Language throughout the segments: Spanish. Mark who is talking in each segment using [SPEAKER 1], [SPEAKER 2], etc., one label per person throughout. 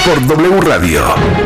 [SPEAKER 1] por W Radio.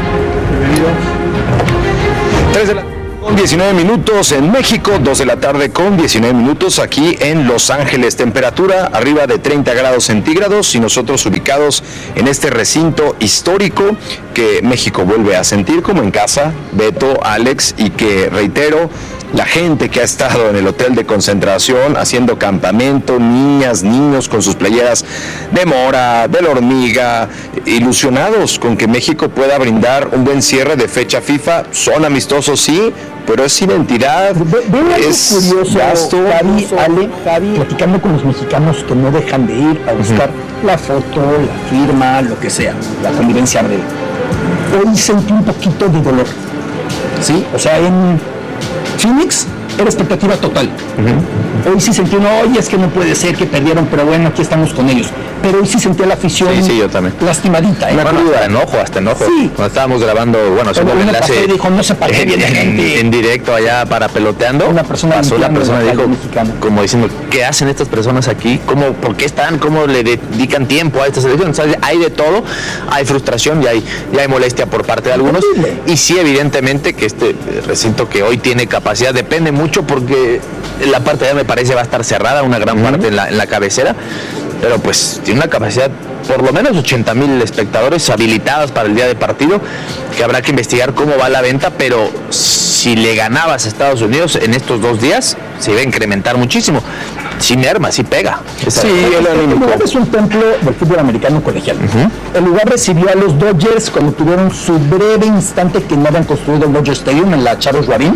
[SPEAKER 2] 3 de la con 19 minutos en México, 2 de la tarde con 19 minutos aquí en Los Ángeles. Temperatura arriba de 30 grados centígrados y nosotros ubicados en este recinto histórico que México vuelve a sentir como en casa, Beto, Alex, y que, reitero, la gente que ha estado en el hotel de concentración haciendo campamento, niñas, niños con sus playeras de Mora, de la Hormiga, ilusionados con que México pueda brindar un buen cierre de fecha FIFA. Son amistosos, sí, pero es identidad, es
[SPEAKER 3] curioso,
[SPEAKER 2] gasto.
[SPEAKER 3] Javi, platicando con los mexicanos que no dejan de ir a buscar la foto, la firma, lo que sea, la convivencia breve. Hoy sentí un poquito de dolor, ¿sí? O sea, en Phoenix era expectativa total. Hoy sí sentí, oye, es que no puede ser que perdieron, pero bueno, aquí estamos con ellos. Pero hoy sí sentí la afición
[SPEAKER 2] yo también.
[SPEAKER 3] Lastimadita.
[SPEAKER 2] Una cruda, hasta enojo.
[SPEAKER 3] Sí.
[SPEAKER 2] Cuando estábamos grabando, supongo que enlace
[SPEAKER 3] dijo, no se parece bien
[SPEAKER 2] en directo allá para peloteando.
[SPEAKER 3] Una persona
[SPEAKER 2] dijo, como diciendo, ¿qué hacen estas personas aquí? ¿Por qué están? ¿Cómo le dedican tiempo a esta selección? O sea, hay de todo, hay frustración y hay molestia por parte de algunos. Y sí, evidentemente que este recinto que hoy tiene capacidad, depende mucho porque la parte ya me parece va a estar cerrada, una gran parte en la cabecera, pero pues tiene una capacidad por lo menos 80,000 espectadores habilitados para el día de partido, que habrá que investigar cómo va la venta, pero si le ganabas a Estados Unidos en estos 2 días, se iba a incrementar muchísimo. Sí merma, sí pega.
[SPEAKER 3] El lugar es un templo del fútbol americano colegial. El lugar recibió a los Dodgers cuando tuvieron su breve instante que no habían construido el Dodger Stadium en la Charles Schwab,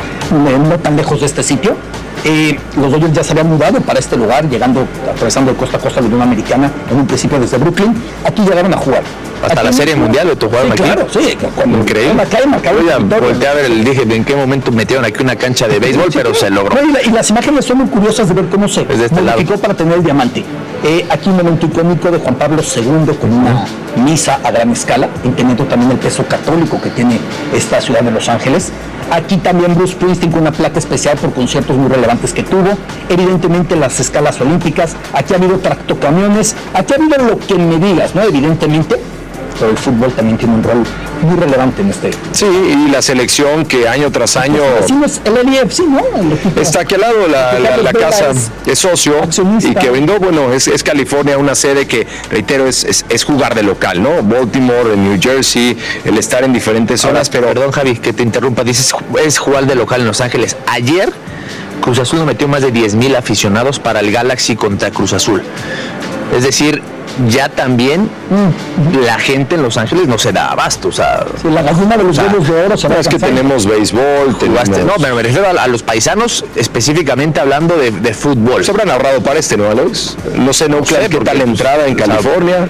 [SPEAKER 3] no tan lejos de este sitio. Los Dodgers ya se habían mudado para este lugar, atravesando de costa a costa la Unión Americana, en un principio desde Brooklyn. Aquí llegaron a jugar.
[SPEAKER 2] Hasta la Serie Mundial lo jugaron aquí.
[SPEAKER 3] Claro, sí.
[SPEAKER 2] Increíble. Volteé a ver, dije, ¿en qué momento metieron aquí una cancha de béisbol? Pero se logró.
[SPEAKER 3] Y las imágenes son muy curiosas de ver cómo se modificó para tener el diamante. Aquí un momento icónico de Juan Pablo II con una misa a gran escala, entendiendo también el peso católico que tiene esta ciudad de Los Ángeles. Aquí también Bruce Springsteen con una placa especial por conciertos muy relevantes que tuvo. Evidentemente las escalas olímpicas. Aquí ha habido tractocamiones. Aquí ha habido lo que me digas, ¿no? Evidentemente. Pero el fútbol también tiene un rol muy relevante en este.
[SPEAKER 2] Sí, y la selección que año tras año.
[SPEAKER 3] El LAFC, ¿no?
[SPEAKER 2] Está aquí al lado, la casa es socio accionista. Y que brindó, es California, una sede que, reitero, es jugar de local, ¿no? Baltimore, New Jersey, el estar en diferentes zonas. Pero perdón, Javi, que te interrumpa, dices, es jugar de local en Los Ángeles. Ayer, Cruz Azul nos metió más de 10,000 aficionados para el Galaxy contra Cruz Azul. Es decir, ya también la gente en Los Ángeles no se da abasto, o sea...
[SPEAKER 3] Sí, la gallina de los huevos de oro se va a
[SPEAKER 2] es que tenemos béisbol, No, me refiero a los paisanos, específicamente hablando de fútbol. ¿Se habrán ahorrado para ¿no, Alex? No sé, qué tal la entrada en California.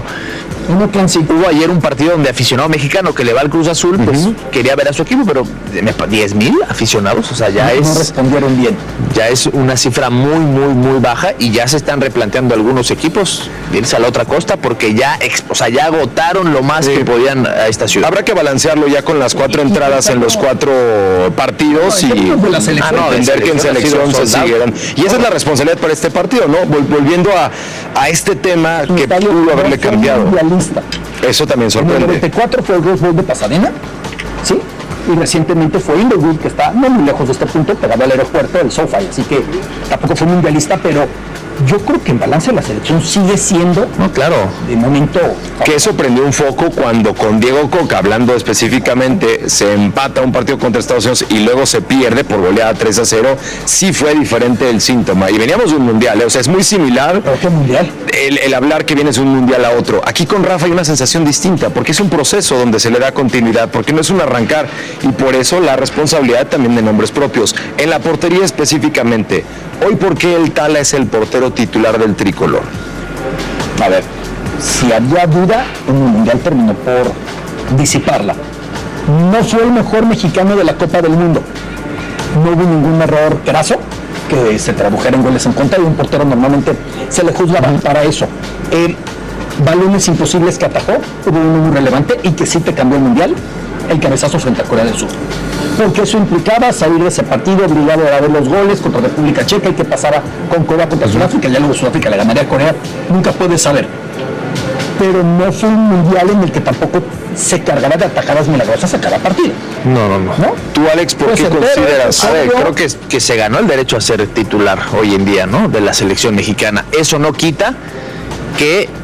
[SPEAKER 2] Hubo ayer un partido donde aficionado mexicano que le va al Cruz Azul, pues quería ver a su equipo, pero 10,000 aficionados, o sea, ya
[SPEAKER 3] no respondieron bien.
[SPEAKER 2] Ya es una cifra muy, muy, muy baja y ya se están replanteando algunos equipos de irse a la otra costa porque ya agotaron lo más que podían a esta ciudad. Habrá que balancearlo ya con las 4 entradas en los 4 partidos entender que en selección se siguieran. Y esa es la responsabilidad para este partido, ¿no? Volviendo a este tema que pudo haberle cambiado. Eso también sorprende.
[SPEAKER 3] En el 94 fue el Rose Bowl de Pasadena, ¿sí? Y recientemente fue Inglewood, que está no muy lejos de este punto, pegado al aeropuerto del SoFi, así que tampoco fue mundialista, pero yo creo que en balance la selección sigue siendo, de momento...
[SPEAKER 2] Que eso prendió un foco cuando con Diego Coca, hablando específicamente, se empata un partido contra Estados Unidos y luego se pierde por goleada 3-0, sí fue diferente el síntoma. Y veníamos de un mundial, o sea, es muy similar.
[SPEAKER 3] ¿Pero qué mundial?
[SPEAKER 2] El hablar que vienes de un mundial a otro. Aquí con Rafa hay una sensación distinta, porque es un proceso donde se le da continuidad, porque no es un arrancar, y por eso la responsabilidad también de nombres propios. En la portería específicamente, hoy, ¿por qué el Tala es el portero titular del tricolor?
[SPEAKER 3] A ver, si había duda, en el mundial terminó por disiparla. No fue el mejor mexicano de la Copa del Mundo. No hubo ningún error graso que se tradujera en goles en contra, y un portero normalmente se le juzga para eso. Balones imposibles que atajó, hubo uno muy relevante y que sí te cambió el mundial, el cabezazo frente a Corea del Sur. Porque eso implicaba salir de ese partido obligado a ver los goles contra República Checa y qué pasaba con Corea contra Sudáfrica. Ya luego Sudáfrica le ganaría a Corea, nunca puedes saber. pero no fue un mundial en el que tampoco se cargaba de atajadas milagrosas a cada partido.
[SPEAKER 2] No. Tú, Alex, ¿por qué consideras?
[SPEAKER 1] A ver, creo que se ganó el derecho a ser titular hoy en día, ¿no? De la selección mexicana. Eso no quita que